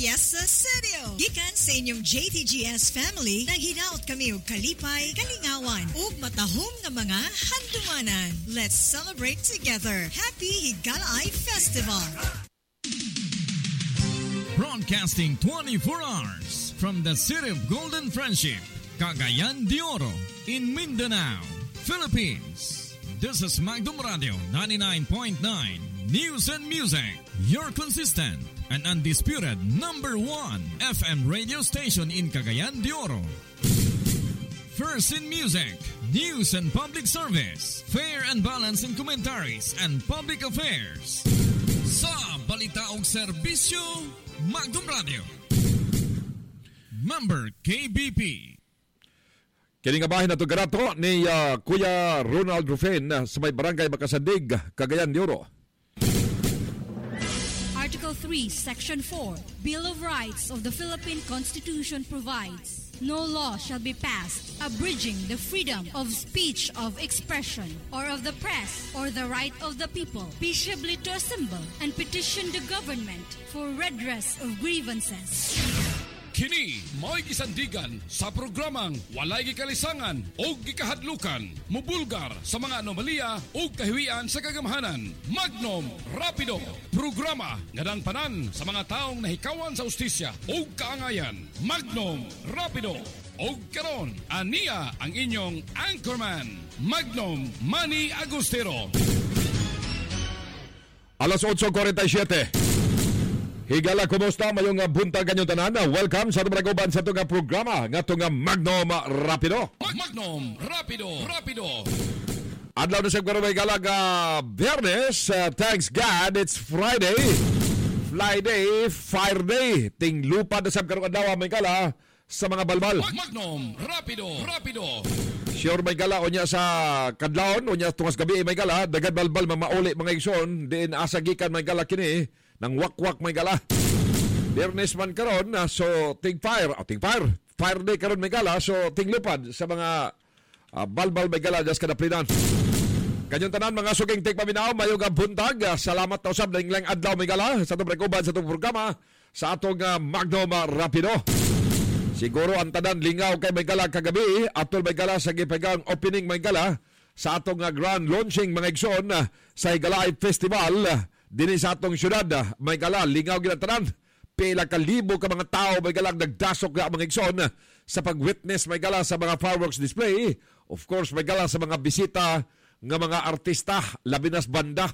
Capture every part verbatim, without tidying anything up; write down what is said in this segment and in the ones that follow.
Fiesta Studio. Gikan sa inyong J T G S family, naghinaot kami og kalipay, kalingawan, ug matahom nga mga handumanan. Let's celebrate together. Happy Higalay Festival. Broadcasting twenty-four hours from the city of Golden Friendship, Cagayan de Oro, in Mindanao, Philippines. This is Magdum Radio ninety-nine point nine News and Music, your consistent and undisputed number one F M radio station in Cagayan de Oro. First in music, news and public service, fair and balanced in commentaries and public affairs. Sa balita og serbisyo, Magdum Radio. Member K B P. Kini nga bahin nato garato ni uh, Kuya Ronald Rufen uh, sa may barangay Makasandig, Cagayan de Oro. Article three, Section four, Bill of Rights of the Philippine Constitution provides, no law shall be passed abridging the freedom of speech, of expression, or of the press, or the right of the people peaceably to assemble and petition the government for redress of grievances. Kini mo'y gisandigan sa programang walay gikalisangan o gikahadlukan, mubulgar sa mga anomalya o kahiwian sa kagamahanan. Magnum Rapido, programa nga dang panan sa mga taong nahikawan sa ustisya o kaangayan. Magnum Rapido. O karon, aniya ang inyong anchorman, Magnum Manny Agustero. Alas eight forty-seven. Higala, kumusta? Mayong buntag kanyong tanan. Welcome sa tumaragoban sa itong programa nga itong Magnum Rapido. Magnum Rapido, Rapido. Adlaw na sa may galag uh, Biyernes. Uh, thanks God, it's Friday. Friday, Fire Day. Ting lupa na sa karong adlaw may gala sa mga balbal. Magnum Rapido, Rapido. Sure may gala o niya sa kadlawon, o niya tungas gabi may gala. Dagad balbal mamauli mga igsoon. Din asagikan may gala kini. Nang wakwak may gala. Biyernes man karon, so ting fire, oh, ting fire. Fire day karon may gala, so ting lupad sa mga uh, balbal may gala just kadaplinan. Kanyang tanan mga suging ting paminaw, mayong buntag. Uh, salamat na usab dahil lang adlaw may gala sa itong rekoban sa itong programa sa atong uh, Magnum Rapido. Siguro ang tanan lingaw kay may gala kagabi, atol may gala sa gipegang opening may gala sa atong uh, grand launching mga igsoon uh, sa Higalay Festival. Uh, Dini sa atong syudad, may gala, lingaw ginatanan. Pila ka libo ka mga tao, may galang nagdasok na mga igsoon sa pag-witness, may gala sa mga fireworks display. Of course, may gala sa mga bisita ng mga artista, labinas banda.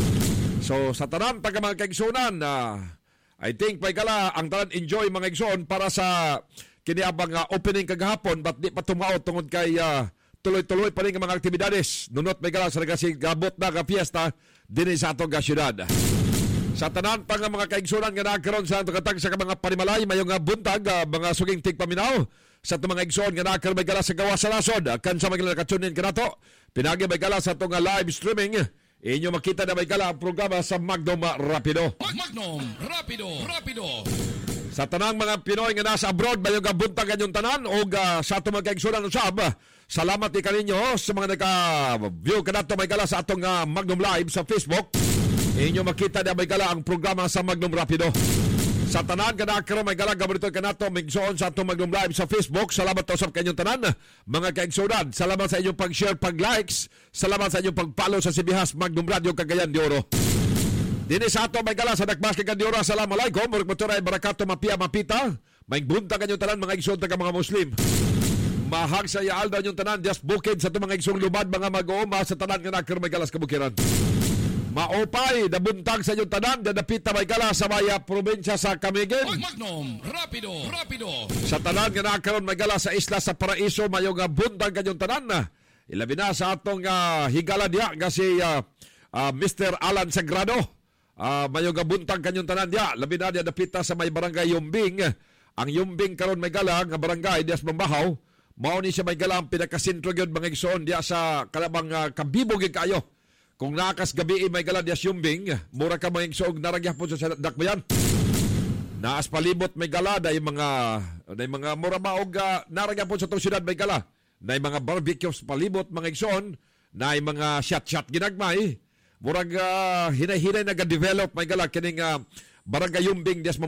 So, sa tanan, taga mga kaigsunan, uh, I think may gala, ang tanan enjoy mga igsoon para sa kiniabang uh, opening kagahapon, but di pa tumaot tungod kay uh, tuloy-tuloy pa rin ang mga aktibidades. Nunot may gala sa nagasingabot na ka fiesta din sa atong syudad. Sa tanan pang mga kaigsunan nga nagkaroon sa atong katag sa mga panimalay, mayong buntag, uh, mga suging tigpaminaw sa atong mga igsoon nga nagkaroon may gala sa gawa sa nasod. Kan sa mga nakatunin kanato, pinagi may gala sa atong live streaming. Inyo makita na may gala ang programa sa Magnum Rapido. Magnum Rapido, Rapido. Sa tanang mga Pinoy nga nasa abroad, mayong buntag kanyong tanan o uh, sa atong mga kaigsunan usab. Salamat ika ninyo sa mga naka-view kanato may gala sa atong uh, Magnum Live sa Facebook. Inyo makita na may gala ang programa sa Magnum Rapido. Sa tanan kanakaro may gala gaborito kanato migsoon sa atong Magnum Live sa Facebook. Salamat to sa kanyong tanan mga kaigsunan. Salamat sa inyong pag-share, pag-likes. Salamat sa inyong pag-follow sa Sibihas Magnum Radio Cagayan de Oro. Dini sa ato may gala sa Dakmas Cagayan de Oro. Assalamualaikum. Murag motoray barakato mapia mapita. May bunta kanyong tanan mga igsoon taga mga Muslim. Mahag sa yaal daw yung tanan, just bukid sa itong mga igsong lumad, mga mag-uuma sa tanan nga nakar may galas kabukiran. Maopay, nabuntag sa yung tanan, dadapita may galas sa maya probinsya sa Camiguin. Magnum Rapido, Rapido. Sa tanan nga nakaroon may galas sa isla sa Paraiso, mayong nga buntag kanyong tanan. Ilabi na sa atong uh, higala diya, kasi uh, uh, Mister Alan Sagrado. Uh, mayong nga buntag kanyong tanan diya, labi na diya napita sa may barangay Yumbing. Ang Yumbing karon may gala, nga barangay, diya sa Mambahaw. Mao ni siya may galang pinakasintro yun mga igsoon diya sa kalabang uh, kabibog kayo. Kung nakas gabi may galang diya Yumbing, mura ka mga igsoon naragya po sa dakbayan. Naas palibot may gala, day mga, day mga mura maog uh, naragya po sa itong syudad may gala. Day mga barbecues palibot mga igsoon, day mga shot-shot ginagmay. Murag uh, hinay-hinay nag-develop may gala kining uh, barangay Yumbing diya